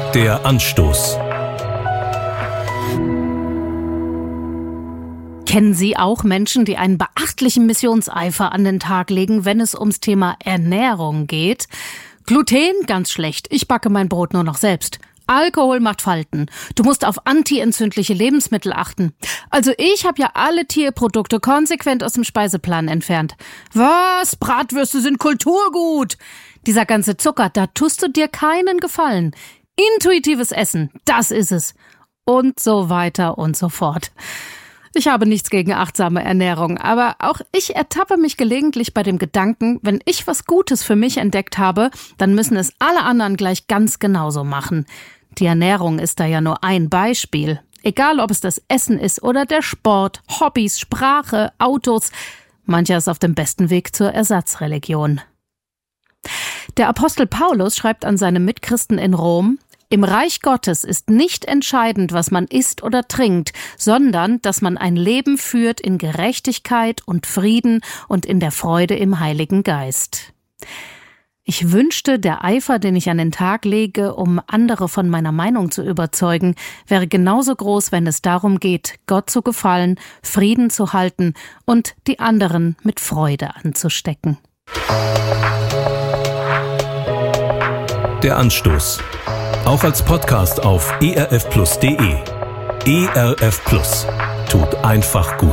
Der Anstoß. Kennen Sie auch Menschen, die einen beachtlichen Missionseifer an den Tag legen, wenn es ums Thema Ernährung geht? Gluten? Ganz schlecht. Ich backe mein Brot nur noch selbst. Alkohol macht Falten. Du musst auf antientzündliche Lebensmittel achten. Also ich habe ja alle Tierprodukte konsequent aus dem Speiseplan entfernt. Was? Bratwürste sind Kulturgut. Dieser ganze Zucker, da tust du dir keinen Gefallen. Intuitives Essen, das ist es. Und so weiter und so fort. Ich habe nichts gegen achtsame Ernährung, aber auch ich ertappe mich gelegentlich bei dem Gedanken, wenn ich was Gutes für mich entdeckt habe, dann müssen es alle anderen gleich ganz genauso machen. Die Ernährung ist da ja nur ein Beispiel. Egal, ob es das Essen ist oder der Sport, Hobbys, Sprache, Autos. Mancher ist auf dem besten Weg zur Ersatzreligion. Der Apostel Paulus schreibt an seine Mitchristen in Rom: Im Reich Gottes ist nicht entscheidend, was man isst oder trinkt, sondern, dass man ein Leben führt in Gerechtigkeit und Frieden und in der Freude im Heiligen Geist. Ich wünschte, der Eifer, den ich an den Tag lege, um andere von meiner Meinung zu überzeugen, wäre genauso groß, wenn es darum geht, Gott zu gefallen, Frieden zu halten und die anderen mit Freude anzustecken. Der Anstoß. Auch als Podcast auf erfplus.de. ERF Plus. Tut einfach gut.